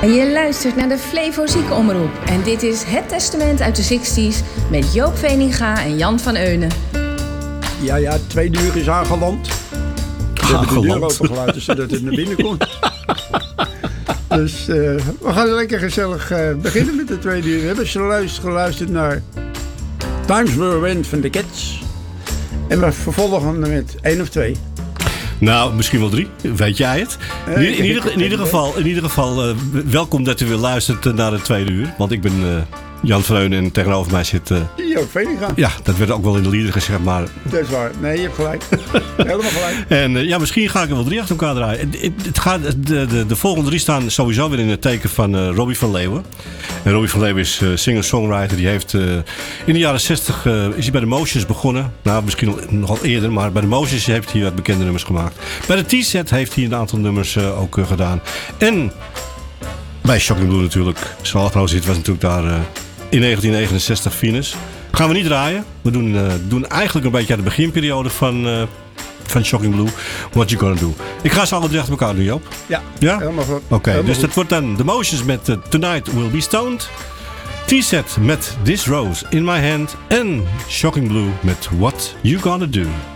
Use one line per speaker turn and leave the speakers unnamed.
Je luistert naar de Flevo Ziekenomroep. En dit is Het Testament uit de 60's met Joop Veninga en Jan van Eunen.
Ja, 2 uur is aangeland. We hebben de deur opengelaten zodat het naar binnen komt. Dus we gaan lekker gezellig beginnen met de 2 uur. We hebben geluisterd naar Times Were Wind van de Cats. En we vervolgen met 1 of 2.
Nou, misschien wel 3. Weet jij het? In ieder geval welkom dat u weer luistert naar de 2 uur. Want ik ben Jan van Eunen en tegenover mij zit...
Joop Veninga.
Ja, dat werd ook wel in de lieder gezegd, maar...
Dat is waar. Nee, je hebt gelijk. Helemaal gelijk.
En misschien ga ik er wel 3 achter elkaar draaien. De volgende 3 staan sowieso weer in het teken van Robbie van Leeuwen. En Robbie van Leeuwen is singer-songwriter. Die heeft in de jaren 60 is hij bij de Motions begonnen. Nou, misschien nogal eerder, maar bij de Motions heeft hij wat bekende nummers gemaakt. Bij de T-set heeft hij een aantal nummers ook gedaan. En bij Shocking Blue natuurlijk. Zijn allergrootste hit was natuurlijk daar... in 1969 Venus. Gaan we niet draaien. We doen eigenlijk een beetje aan de beginperiode van Shocking Blue. What You Gonna Do. Ik ga ze alle 3 achter elkaar doen, Joop.
Ja? Helemaal goed.
Oké, dus dat wordt dan The Motions met Tonight Will Be Stoned. T-set met This Rose in My Hand. En Shocking Blue met What You Gonna Do.